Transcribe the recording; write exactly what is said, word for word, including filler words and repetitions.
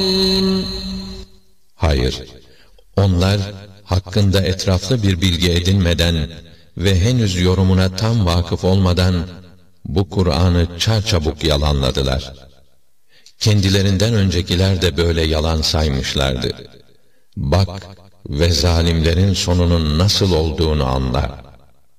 Hayır, onlar hakkında etraflı bir bilgi edinmeden ve henüz yorumuna tam vakıf olmadan bu Kur'an'ı çarçabuk yalanladılar. Kendilerinden öncekiler de böyle yalan saymışlardı. Bak ve zalimlerin sonunun nasıl olduğunu anla.